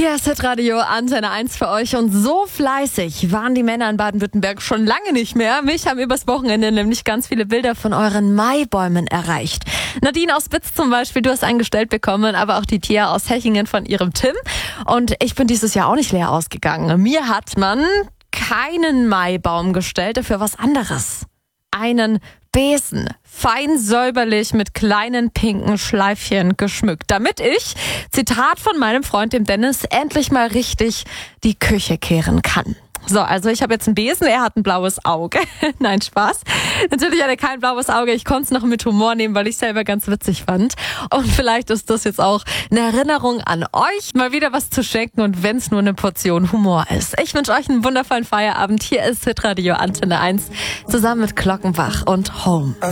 Hier ist Hitradio Antenne 1 für euch und so fleißig waren die Männer in Baden-Württemberg schon lange nicht mehr. Mich haben übers Wochenende nämlich ganz viele Bilder von euren Maibäumen erreicht. Nadine aus Bitz zum Beispiel, du hast einen gestellt bekommen, aber auch die Tia aus Hechingen von ihrem Tim. Und ich bin dieses Jahr auch nicht leer ausgegangen. Mir hat man keinen Maibaum gestellt, dafür was anderes. Einen Besen, fein säuberlich mit kleinen pinken Schleifchen geschmückt, damit ich, Zitat von meinem Freund dem Dennis, endlich mal richtig die Küche kehren kann. So, also ich habe jetzt einen Besen, er hat ein blaues Auge. Nein, Spaß. Natürlich hat er kein blaues Auge, ich konnte es noch mit Humor nehmen, weil ich selber ganz witzig fand. Und vielleicht ist das jetzt auch eine Erinnerung an euch, mal wieder was zu schenken und wenn es nur eine Portion Humor ist. Ich wünsche euch einen wundervollen Feierabend. Hier ist Hitradio Antenne 1 zusammen mit Glockenbach und Home.